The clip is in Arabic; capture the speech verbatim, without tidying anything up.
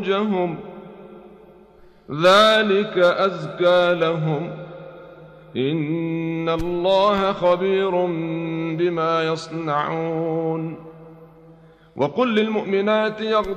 فروجهم ذلك أزكى لهم إن الله خبير بما يصنعون وقل للمؤمنات يغضبن